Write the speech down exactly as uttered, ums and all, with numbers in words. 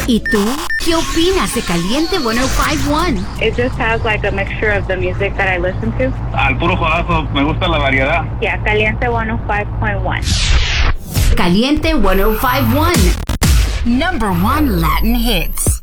¿Y tú? ¿Qué opinas de Caliente ciento cinco punto uno? It just has like a mixture of the music that I listen to. Al puro jodazo, me gusta la variedad. Yeah, Caliente ciento cinco punto uno. Caliente ciento cinco punto uno. Number one Latin hits.